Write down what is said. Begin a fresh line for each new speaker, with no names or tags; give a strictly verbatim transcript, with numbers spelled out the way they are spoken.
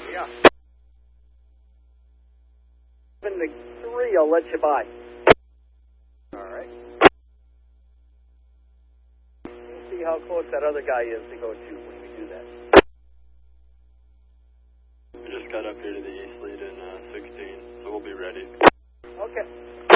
Yeah. Seven to three, I'll let you by. All right. We'll see how close that other guy is to go to when we do that.
We just got up here to the east lead in uh, sixteen, so we'll be ready.
Okay.